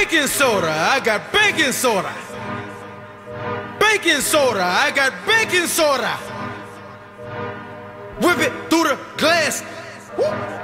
baking soda, I got baking soda. Baking soda, I got baking soda. Whip it through the glass. Woo.